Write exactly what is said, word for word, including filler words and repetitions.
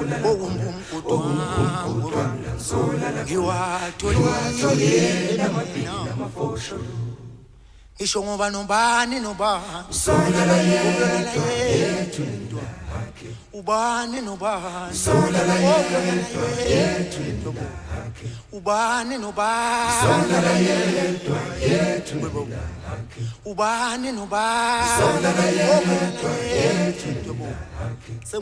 ngiwatholile namafosho isho ngoba nobani nobani solala yethu ubani nobani solala yethu ubani nobani solala yethu ubani nobani solala yethu